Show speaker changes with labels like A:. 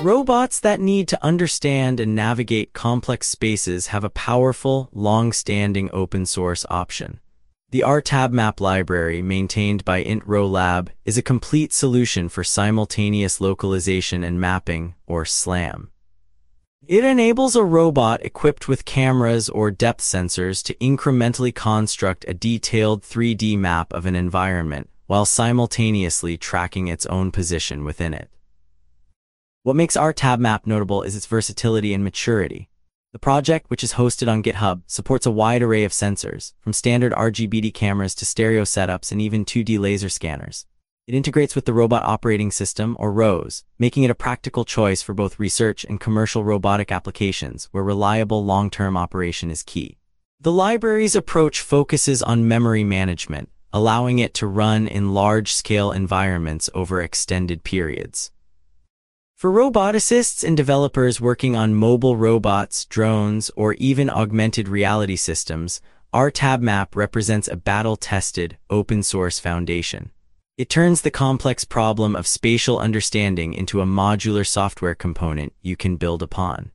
A: Robots that need to understand and navigate complex spaces have a powerful, long-standing open-source option. The RTabMap library, maintained by IntRoLab, is a complete solution for simultaneous localization and mapping, or SLAM. It enables a robot equipped with cameras or depth sensors to incrementally construct a detailed 3D map of an environment while simultaneously tracking its own position within it. What makes RTabMap notable is its versatility and maturity. The project, which is hosted on GitHub, supports a wide array of sensors, from standard RGBD cameras to stereo setups and even 2D laser scanners. It integrates with the Robot Operating System, or ROS, making it a practical choice for both research and commercial robotic applications where reliable long-term operation is key. The library's approach focuses on memory management, allowing it to run in large-scale environments over extended periods. For roboticists and developers working on mobile robots, drones, or even augmented reality systems, RTabMap represents a battle-tested, open-source foundation. It turns the complex problem of spatial understanding into a modular software component you can build upon.